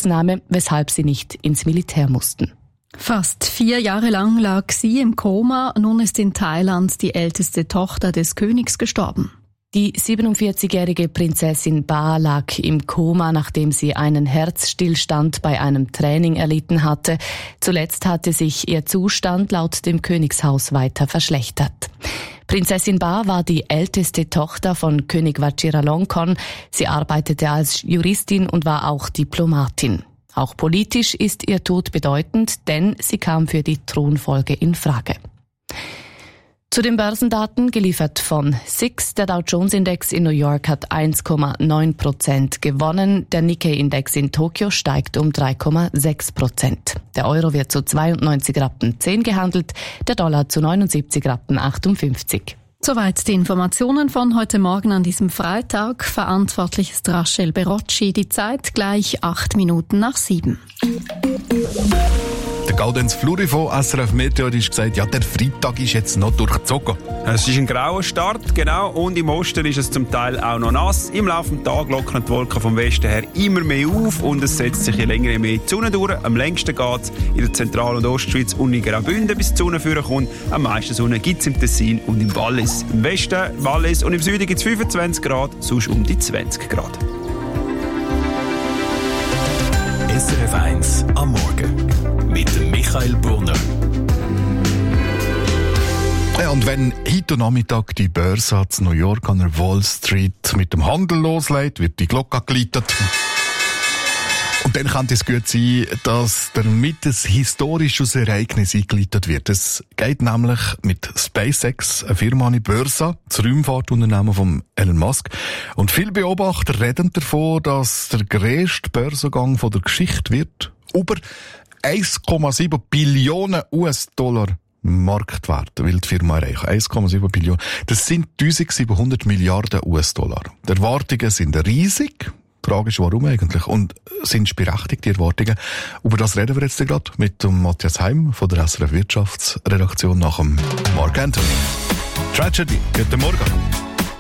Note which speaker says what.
Speaker 1: Notaufnahme, weshalb sie nicht ins Militär mussten.
Speaker 2: Fast 4 Jahre lang lag sie im Koma. Nun ist in Thailand die älteste Tochter des Königs gestorben.
Speaker 1: Die 47-jährige Prinzessin Ba lag im Koma, nachdem sie einen Herzstillstand bei einem Training erlitten hatte. Zuletzt hatte sich ihr Zustand laut dem Königshaus weiter verschlechtert. Prinzessin Ba war die älteste Tochter von König Vajiralongkorn. Sie arbeitete als Juristin und war auch Diplomatin. Auch politisch ist ihr Tod bedeutend, denn sie kam für die Thronfolge in Frage. Zu den Börsendaten geliefert von SIX. Der Dow-Jones-Index in New York hat 1,9% gewonnen. Der Nikkei-Index in Tokio steigt um 3,6%. Der Euro wird zu 92,10 Rappen gehandelt, der Dollar zu 79,58 Rappen.
Speaker 2: Soweit die Informationen von heute Morgen an diesem Freitag. Verantwortlich ist Rachel Berocci. Die Zeit gleich 7:08.
Speaker 3: Der Gaudenz Fluri von SRF Meteo hat gesagt, ja, der Freitag ist jetzt noch durchgezogen.
Speaker 4: Es ist ein grauer Start, genau, und im Osten ist es zum Teil auch noch nass. Im Laufe des Tages lockern die Wolken vom Westen her immer mehr auf und es setzt sich je länger je mehr die Sonne durch. Am längsten geht es in der Zentral- und Ostschweiz und in Graubünden, bis die Sonne vorkommt. Am meisten Sonne gibt es im Tessin und im Wallis. Im Westen, Wallis und im Süden gibt es 25 Grad, sonst um die 20 Grad.
Speaker 5: SRF 1 am Morgen mit dem Michael Brunner.
Speaker 3: Ja, und wenn heute Nachmittag die Börse in New York an der Wall Street mit dem Handel loslegt, wird die Glocke geläutet. Und dann kann es gut sein, dass damit ein historisches Ereignis eingeleitet wird. Es geht nämlich mit SpaceX, eine Firma an die Börse, das Raumfahrtunternehmen von Elon Musk. Und viele Beobachter reden davon, dass der grösste Börsengang der Geschichte wird. Über 1,7 Billionen US-Dollar Marktwert will die Firma erreichen. 1,7 Billionen. Das sind 1700 Milliarden US-Dollar. Die Erwartungen sind riesig. Die Frage ist, warum eigentlich? Und sind es berechtigt, die Erwartungen? Über das reden wir jetzt gerade mit dem Matthias Heim von der SRF Wirtschaftsredaktion nach dem Mark Anthony. Tragedy. Guten Morgen.